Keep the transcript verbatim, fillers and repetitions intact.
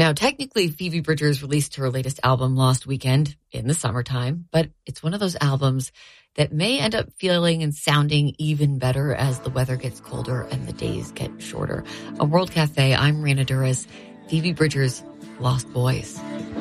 Now, technically, Phoebe Bridgers released her latest album Lost Weekend in the summertime, but it's one of those albums that may end up feeling and sounding even better as the weather gets colder and the days get shorter. On World Cafe, I'm Rena Duras. Phoebe Bridgers, Lost Boys.